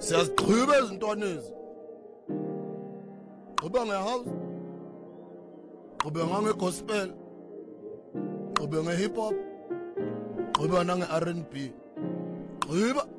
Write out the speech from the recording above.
Siyazigqiba ezintwana ezi. Gqiba ngehouse. Gqiba ngegospel. Gqiba ngehip hop. Gqiba nange R&B. Gqiba